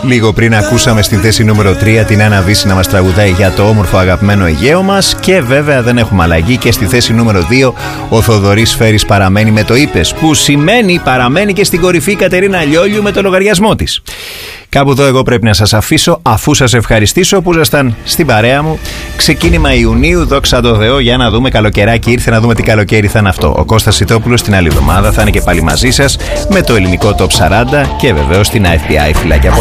Λίγο πριν ακούσαμε στη θέση νούμερο 3 την Άννα Δύση να μας τραγουδάει για το όμορφο αγαπημένο Αιγαίο μας. Και βέβαια δεν έχουμε αλλαγή. Και στη θέση νούμερο 2 ο Θοδωρής Φέρης παραμένει με το είπες, που σημαίνει παραμένει και στην κορυφή η Κατερίνα Λιόλιου με το λογαριασμό της. Κάπου εδώ εγώ πρέπει να σας αφήσω, αφού σας ευχαριστήσω που ήσασταν στην παρέα μου. Ξεκίνημα Ιουνίου, δόξα τω Θεώ, για να δούμε καλοκαιράκι ήρθε, να δούμε τι καλοκαίρι θα είναι αυτό. Ο Κώστας Σιτόπουλος την άλλη εβδομάδα θα είναι και πάλι μαζί σας με το ελληνικό Top 40 και βεβαίως την IFPI. Φιλάκια.